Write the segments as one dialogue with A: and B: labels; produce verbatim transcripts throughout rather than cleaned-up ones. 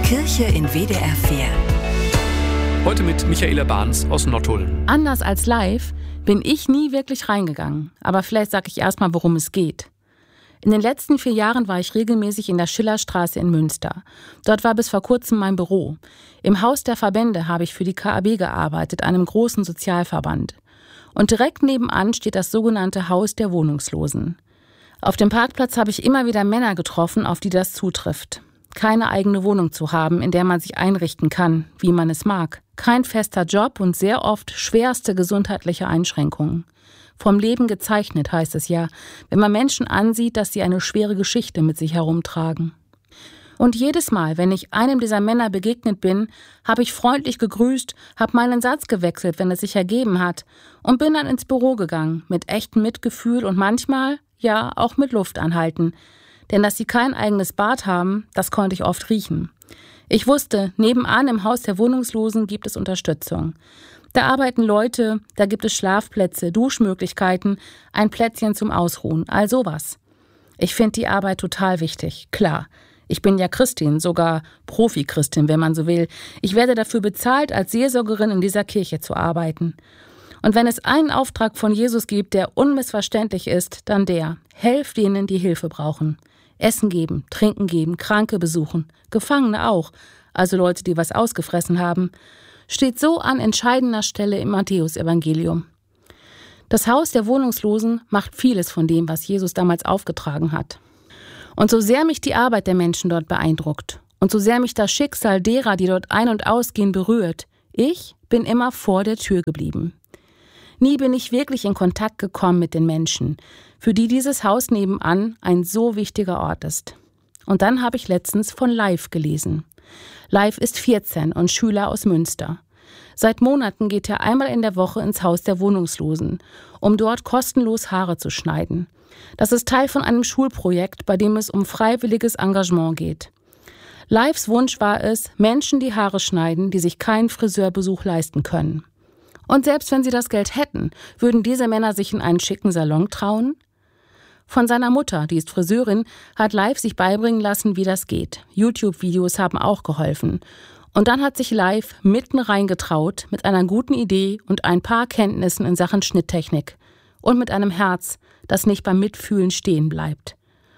A: Kirche in W D R vier.
B: Heute mit Michaela Barnes aus Nottuln.
C: Anders als live bin ich nie wirklich reingegangen. Aber vielleicht sage ich erstmal, worum es geht. In den letzten vier Jahren war ich regelmäßig in der Schillerstraße in Münster. Dort war bis vor kurzem mein Büro. Im Haus der Verbände habe ich für die K A B gearbeitet, einem großen Sozialverband. Und direkt nebenan steht das sogenannte Haus der Wohnungslosen. Auf dem Parkplatz habe ich immer wieder Männer getroffen, auf die das zutrifft. Keine eigene Wohnung zu haben, in der man sich einrichten kann, wie man es mag. Kein fester Job und sehr oft schwerste gesundheitliche Einschränkungen. Vom Leben gezeichnet, heißt es ja, wenn man Menschen ansieht, dass sie eine schwere Geschichte mit sich herumtragen. Und jedes Mal, wenn ich einem dieser Männer begegnet bin, habe ich freundlich gegrüßt, habe meinen Satz gewechselt, wenn es sich ergeben hat, und bin dann ins Büro gegangen, mit echtem Mitgefühl und manchmal, ja, auch mit Luft anhalten. Denn dass sie kein eigenes Bad haben, das konnte ich oft riechen. Ich wusste, nebenan im Haus der Wohnungslosen gibt es Unterstützung. Da arbeiten Leute, da gibt es Schlafplätze, Duschmöglichkeiten, ein Plätzchen zum Ausruhen, all sowas. Ich finde die Arbeit total wichtig, klar. Ich bin ja Christin, sogar Profi-Christin, wenn man so will. Ich werde dafür bezahlt, als Seelsorgerin in dieser Kirche zu arbeiten. Und wenn es einen Auftrag von Jesus gibt, der unmissverständlich ist, dann der: Helft denen, die Hilfe brauchen. Essen geben, Trinken geben, Kranke besuchen, Gefangene auch, also Leute, die was ausgefressen haben, steht so an entscheidender Stelle im Matthäusevangelium. Das Haus der Wohnungslosen macht vieles von dem, was Jesus damals aufgetragen hat. Und so sehr mich die Arbeit der Menschen dort beeindruckt und so sehr mich das Schicksal derer, die dort ein- und ausgehen, berührt, ich bin immer vor der Tür geblieben. Nie bin ich wirklich in Kontakt gekommen mit den Menschen, für die dieses Haus nebenan ein so wichtiger Ort ist. Und dann habe ich letztens von Live gelesen. Live ist vierzehn und Schüler aus Münster. Seit Monaten geht er einmal in der Woche ins Haus der Wohnungslosen, um dort kostenlos Haare zu schneiden. Das ist Teil von einem Schulprojekt, bei dem es um freiwilliges Engagement geht. Lives Wunsch war es, Menschen die Haare schneiden, die sich keinen Friseurbesuch leisten können. Und selbst wenn sie das Geld hätten, würden diese Männer sich in einen schicken Salon trauen? Von seiner Mutter, die ist Friseurin, hat Live sich beibringen lassen, wie das geht. YouTube-Videos haben auch geholfen. Und dann hat sich Live mitten reingetraut mit einer guten Idee und ein paar Kenntnissen in Sachen Schnitttechnik. Und mit einem Herz, das nicht beim Mitfühlen stehen bleibt.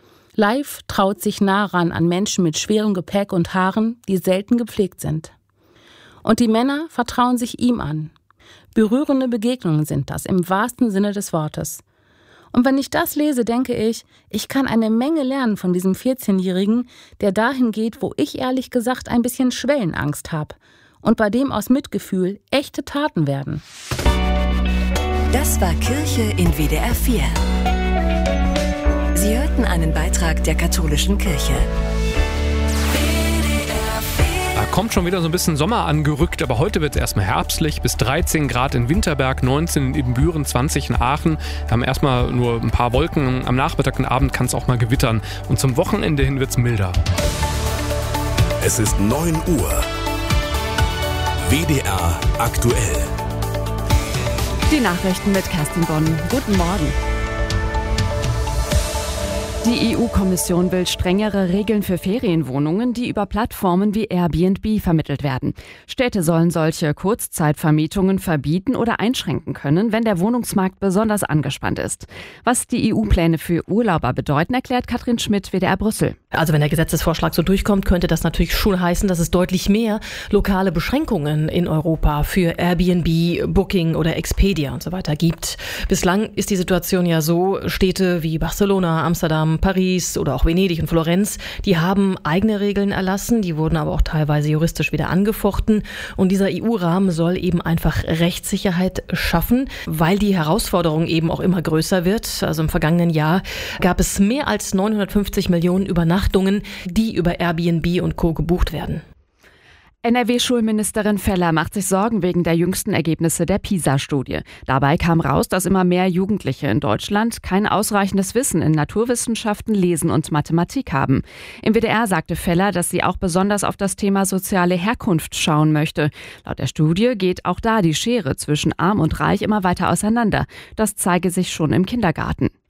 C: Live traut sich nah ran an Menschen mit schwerem Gepäck und Haaren, die selten gepflegt sind. Und die Männer vertrauen sich ihm an. Berührende Begegnungen sind das, im wahrsten Sinne des Wortes. Und wenn ich das lese, denke ich, ich kann eine Menge lernen von diesem vierzehnjährigen, der dahin geht, wo ich ehrlich gesagt ein bisschen Schwellenangst habe. Und bei dem aus Mitgefühl echte Taten werden.
A: Das war Kirche in W D R vier. Sie hörten einen Beitrag der katholischen Kirche.
B: Da kommt schon wieder so ein bisschen Sommer angerückt, aber heute wird es erstmal herbstlich, bis dreizehn Grad in Winterberg, neunzehn in Ibbenbüren, zwanzig in Aachen. Wir haben erstmal nur ein paar Wolken, am Nachmittag und Abend kann es auch mal gewittern und zum Wochenende hin wird es milder.
D: Es ist neun Uhr. W D R aktuell.
E: Die Nachrichten mit Kerstin Bonn. Guten Morgen. Die E U-Kommission will strengere Regeln für Ferienwohnungen, die über Plattformen wie Airbnb vermittelt werden. Städte sollen solche Kurzzeitvermietungen verbieten oder einschränken können, wenn der Wohnungsmarkt besonders angespannt ist. Was die E U-Pläne für Urlauber bedeuten, erklärt Katrin Schmidt, W D R Brüssel.
F: Also wenn der Gesetzesvorschlag so durchkommt, könnte das natürlich schon heißen, dass es deutlich mehr lokale Beschränkungen in Europa für Airbnb, Booking oder Expedia und so weiter gibt. Bislang ist die Situation ja so, Städte wie Barcelona, Amsterdam, Paris oder auch Venedig und Florenz, die haben eigene Regeln erlassen, die wurden aber auch teilweise juristisch wieder angefochten. Und dieser E U-Rahmen soll eben einfach Rechtssicherheit schaffen, weil die Herausforderung eben auch immer größer wird. Also im vergangenen Jahr gab es mehr als neunhundertfünfzig Millionen Übernachtungen, die über Airbnb und Co. gebucht werden.
E: N R W-Schulministerin Feller macht sich Sorgen wegen der jüngsten Ergebnisse der PISA-Studie. Dabei kam raus, dass immer mehr Jugendliche in Deutschland kein ausreichendes Wissen in Naturwissenschaften, Lesen und Mathematik haben. Im W D R sagte Feller, dass sie auch besonders auf das Thema soziale Herkunft schauen möchte. Laut der Studie geht auch da die Schere zwischen Arm und Reich immer weiter auseinander. Das zeige sich schon im Kindergarten.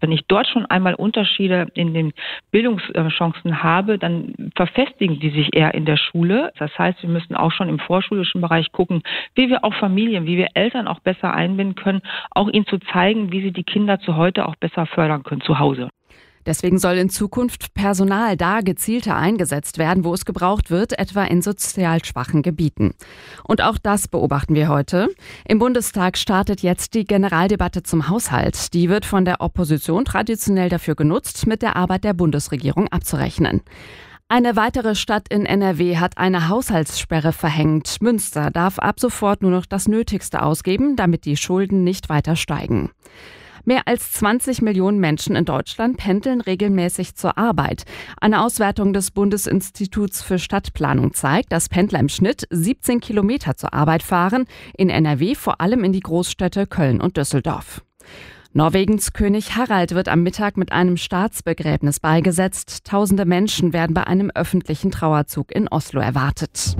G: Wenn ich dort schon einmal Unterschiede in den Bildungschancen habe, dann verfestigen die sich eher in der Schule. Das heißt, wir müssen auch schon im vorschulischen Bereich gucken, wie wir auch Familien, wie wir Eltern auch besser einbinden können, auch ihnen zu zeigen, wie sie die Kinder zu heute auch besser fördern können zu Hause.
E: Deswegen soll in Zukunft Personal da gezielter eingesetzt werden, wo es gebraucht wird, etwa in sozial schwachen Gebieten. Und auch das beobachten wir heute. Im Bundestag startet jetzt die Generaldebatte zum Haushalt. Die wird von der Opposition traditionell dafür genutzt, mit der Arbeit der Bundesregierung abzurechnen. Eine weitere Stadt in N R W hat eine Haushaltssperre verhängt. Münster darf ab sofort nur noch das Nötigste ausgeben, damit die Schulden nicht weiter steigen. Mehr als zwanzig Millionen Menschen in Deutschland pendeln regelmäßig zur Arbeit. Eine Auswertung des Bundesinstituts für Stadtplanung zeigt, dass Pendler im Schnitt siebzehn Kilometer zur Arbeit fahren, in N R W vor allem in die Großstädte Köln und Düsseldorf. Norwegens König Harald wird am Mittag mit einem Staatsbegräbnis beigesetzt. Tausende Menschen werden bei einem öffentlichen Trauerzug in Oslo erwartet.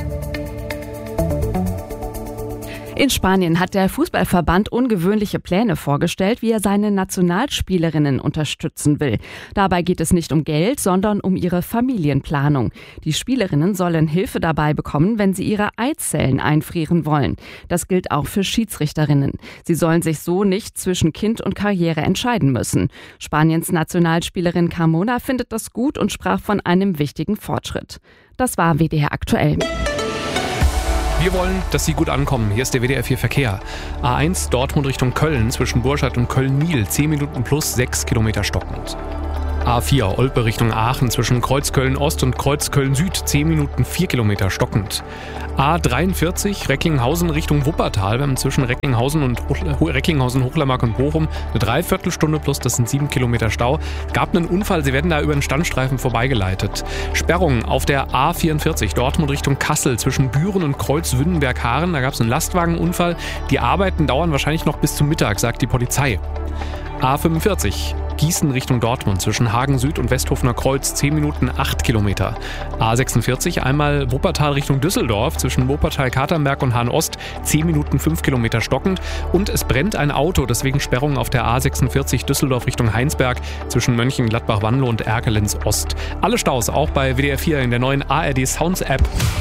E: In Spanien hat der Fußballverband ungewöhnliche Pläne vorgestellt, wie er seine Nationalspielerinnen unterstützen will. Dabei geht es nicht um Geld, sondern um ihre Familienplanung. Die Spielerinnen sollen Hilfe dabei bekommen, wenn sie ihre Eizellen einfrieren wollen. Das gilt auch für Schiedsrichterinnen. Sie sollen sich so nicht zwischen Kind und Karriere entscheiden müssen. Spaniens Nationalspielerin Carmona findet das gut und sprach von einem wichtigen Fortschritt. Das war W D R aktuell.
B: Wir wollen, dass Sie gut ankommen. Hier ist der W D R vier Verkehr. A eins Dortmund Richtung Köln zwischen Burscheid und Köln-Niel. zehn Minuten plus sechs Kilometer stockend. A vier Olpe Richtung Aachen zwischen Kreuzköln-Ost und Kreuzköln-Süd. zehn Minuten vier Kilometer stockend. A dreiundvierzig Recklinghausen Richtung Wuppertal. Wir haben zwischen Recklinghausen und Recklinghausen, Hochlermark und Bochum eine Dreiviertelstunde plus, das sind sieben Kilometer Stau. Gab einen Unfall, Sie werden da über den Standstreifen vorbeigeleitet. Sperrungen auf der A vierundvierzig Dortmund Richtung Kassel zwischen Büren und Kreuzwündenberg-Haaren. Da gab es einen Lastwagenunfall. Die Arbeiten dauern wahrscheinlich noch bis zum Mittag, sagt die Polizei. A fünfundvierzig Gießen Richtung Dortmund zwischen Hagen Süd und Westhofener Kreuz zehn Minuten acht Kilometer. A sechsundvierzig einmal Wuppertal Richtung Düsseldorf zwischen Wuppertal-Katernberg und Hahn-Ost zehn Minuten fünf Kilometer stockend. Und es brennt ein Auto, deswegen Sperrungen auf der A sechsundvierzig Düsseldorf Richtung Heinsberg zwischen Mönchengladbach-Wanlo und Erkelenz Ost. Alle Staus auch bei W D R vier in der neuen A R D Sounds App.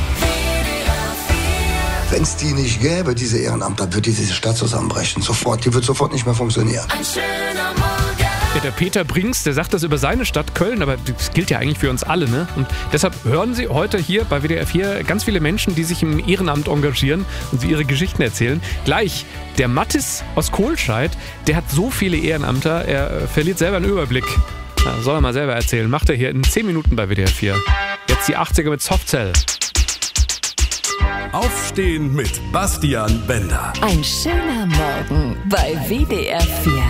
H: Wenn es die nicht gäbe, diese Ehrenamtler, würde diese Stadt zusammenbrechen. Sofort. Die wird sofort nicht mehr funktionieren.
A: Ein schöner Morgen.
B: Ja, der Peter Brinks, der sagt das über seine Stadt Köln, aber das gilt ja eigentlich für uns alle, ne? Und deshalb hören Sie heute hier bei W D R vier ganz viele Menschen, die sich im Ehrenamt engagieren und sie ihre Geschichten erzählen. Gleich, der Mattis aus Kohlscheid, der hat so viele Ehrenamter, er verliert selber einen Überblick. Na, soll er mal selber erzählen. Macht er hier in zehn Minuten bei W D R vier. Jetzt die achtziger mit Softcell.
D: Aufstehen mit Bastian Bender.
A: Ein schöner Morgen bei W D R vier.